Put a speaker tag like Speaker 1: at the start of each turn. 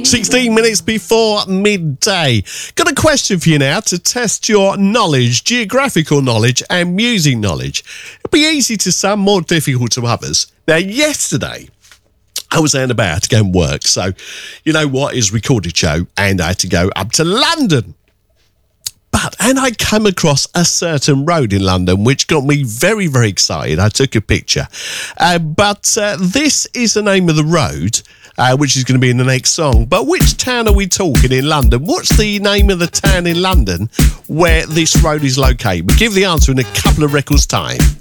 Speaker 1: 16 minutes before midday. Got a question for you now to test your knowledge, geographical knowledge and music knowledge. It'll be easy to some, more difficult to others. Now, yesterday, I was out and about to go and work. So, you know what, is recorded show and I had to go up to London. And I came across a certain road in London which got me very, very excited. I took a picture. This is the name of the road, which is going to be in the next song. But which town are we talking in London? What's the name of the town in London where this road is located? We'll give the answer in a couple of records' time.